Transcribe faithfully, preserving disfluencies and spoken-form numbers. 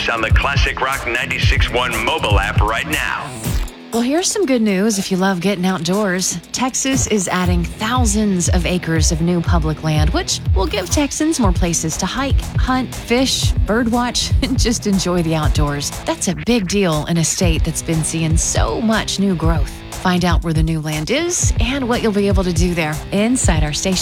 us on the Classic Rock ninety-six point one mobile app right now. Well, here's some good news if you love getting outdoors. Texas is adding thousands of acres of new public land, which will give Texans more places to hike, hunt, fish, birdwatch, and just enjoy the outdoors. That's a big deal in a state that's been seeing so much new growth. Find out where the new land is and what you'll be able to do there inside our station.